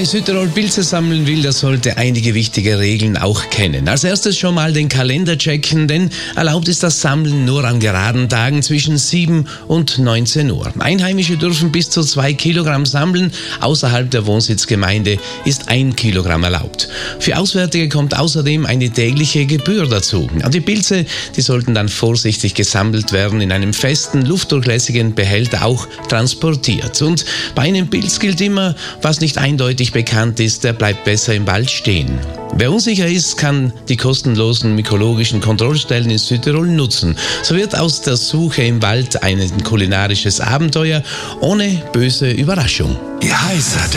Südtirol Pilze sammeln will, der sollte einige wichtige Regeln auch kennen. Als erstes schon mal den Kalender checken, denn erlaubt ist das Sammeln nur an geraden Tagen zwischen 7 und 19 Uhr. Einheimische dürfen bis zu 2 Kilogramm sammeln, außerhalb der Wohnsitzgemeinde ist 1 Kilogramm erlaubt. Für Auswärtige kommt außerdem eine tägliche Gebühr dazu. Die Pilze, die sollten dann vorsichtig gesammelt werden, in einem festen, luftdurchlässigen Behälter auch transportiert. Und bei einem Pilz gilt immer, was nicht eindeutig bekannt ist, der bleibt besser im Wald stehen. Wer unsicher ist, kann die kostenlosen mykologischen Kontrollstellen in Südtirol nutzen. So wird aus der Suche im Wald ein kulinarisches Abenteuer ohne böse Überraschung. Ihr heißer